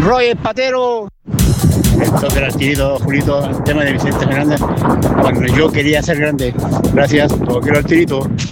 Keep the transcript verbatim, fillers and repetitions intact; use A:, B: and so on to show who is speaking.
A: Roy Patero. Esto era el tirito, Julito, el tema de Vicente Fernández. Cuando yo quería ser grande. Gracias, todo quiero el tirito.